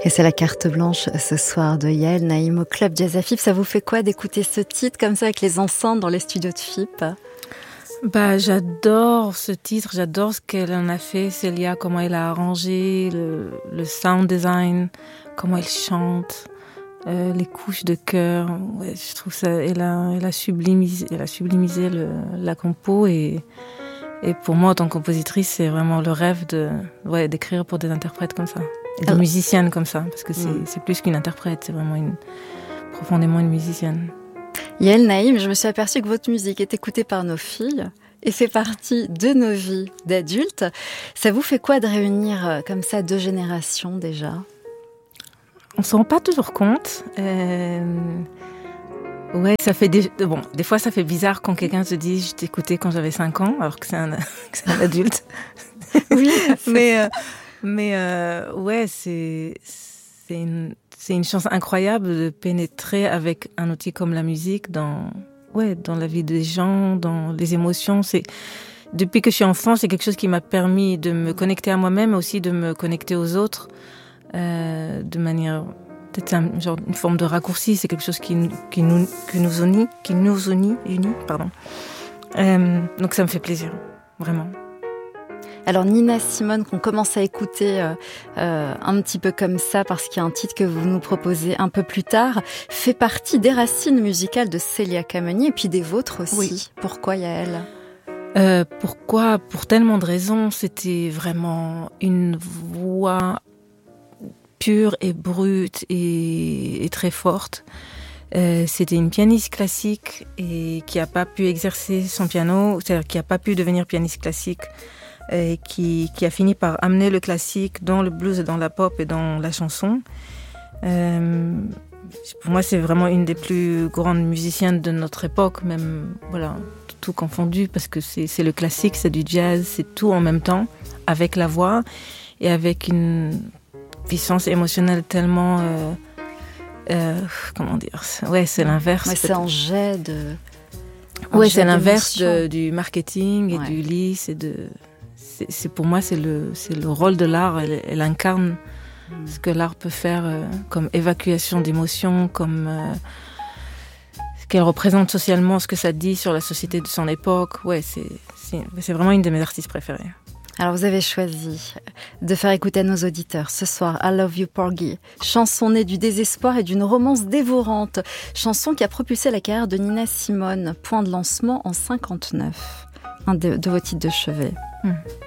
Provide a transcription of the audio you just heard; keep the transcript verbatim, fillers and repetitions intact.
Et c'est la carte blanche ce soir de Yael Naïm au Club Jazz à F I P. Ça vous fait quoi d'écouter ce titre comme ça avec les enceintes dans les studios de F I P? Bah, j'adore ce titre, j'adore ce qu'elle en a fait, Célia, comment elle a arrangé, le, le sound design, comment elle chante, euh, les couches de chœur. Ouais, je trouve ça, elle a, elle a sublimisé, elle a sublimisé le, la compo et, et pour moi, en tant que compositrice, c'est vraiment le rêve de, ouais, d'écrire pour des interprètes comme ça, et des Alors, musiciennes comme ça, parce que c'est, mmh. c'est plus qu'une interprète, c'est vraiment une, profondément une musicienne. Yael Naïm, je me suis aperçue que votre musique est écoutée par nos filles et fait partie de nos vies d'adultes. Ça vous fait quoi de réunir comme ça deux générations déjà? On ne s'en rend pas toujours compte. Euh... Ouais, ça fait des... Bon, des fois ça fait bizarre quand quelqu'un te dit je t'écoutais quand j'avais cinq ans alors que c'est un, que c'est un adulte. Oui, mais euh... mais euh... ouais, c'est c'est une c'est une chance incroyable de pénétrer avec un outil comme la musique dans ouais dans la vie des gens, dans les émotions. C'est depuis que je suis enfant, c'est quelque chose qui m'a permis de me connecter à moi-même, mais aussi de me connecter aux autres euh, de manière peut-être un, genre une forme de raccourci. C'est quelque chose qui qui nous qui nous unit, qui nous unit, unit pardon. Euh, donc ça me fait plaisir, vraiment. Alors Nina Simone, qu'on commence à écouter euh, euh, un petit peu comme ça, parce qu'il y a un titre que vous nous proposez un peu plus tard, fait partie des racines musicales de Célia Kameni et puis des vôtres aussi. Oui. Pourquoi Yael ? euh, Pourquoi ? Pour tellement de raisons. C'était vraiment une voix pure et brute et, et très forte. Euh, c'était une pianiste classique et qui n'a pas pu exercer son piano, c'est-à-dire qui n'a pas pu devenir pianiste classique. Et qui, qui a fini par amener le classique dans le blues et dans la pop et dans la chanson. Euh, pour moi, c'est vraiment une des plus grandes musiciennes de notre époque, même voilà, tout confondu, parce que c'est, c'est le classique, c'est du jazz, c'est tout en même temps, avec la voix et avec une puissance émotionnelle tellement... Euh, euh, comment dire ? Ouais, c'est l'inverse. Ouais, c'est un jet de... Un ouais, jet c'est l'inverse de, du marketing et ouais. du lisse et de... C'est, c'est pour moi, c'est le, c'est le rôle de l'art. Elle, elle incarne mmh. ce que l'art peut faire euh, comme évacuation d'émotions, comme euh, ce qu'elle représente socialement, ce que ça dit sur la société de son époque. Ouais, c'est, c'est, c'est vraiment une de mes artistes préférées. Alors vous avez choisi de faire écouter à nos auditeurs ce soir I Love You Porgy, chanson née du désespoir et d'une romance dévorante, chanson qui a propulsé la carrière de Nina Simone, point de lancement en cinquante-neuf, un de, de vos titres de chevet. Mmh.